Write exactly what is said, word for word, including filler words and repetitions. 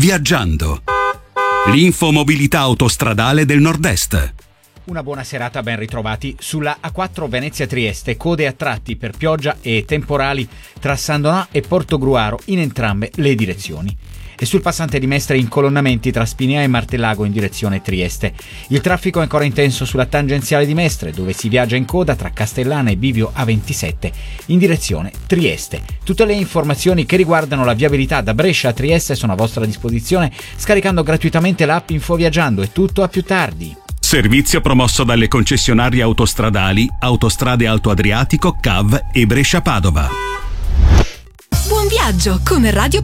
Viaggiando. L'infomobilità autostradale del Nord-Est. Una buona serata, ben ritrovati. Sulla A quattro Venezia-Trieste, code a tratti per pioggia e temporali tra San Donà e Portogruaro in entrambe le direzioni. E sul passante di Mestre incolonnamenti tra Spinea e Martellago in direzione Trieste. Il traffico è ancora intenso sulla tangenziale di Mestre, dove si viaggia in coda tra Castellana e Bivio A ventisette in direzione Trieste. Tutte le informazioni che riguardano la viabilità da Brescia a Trieste sono a vostra disposizione scaricando gratuitamente l'app Info Viaggiando. È tutto, a più tardi. Servizio promosso dalle concessionarie autostradali Autostrade Alto Adriatico, C A V e Brescia Padova. Buon viaggio con Radio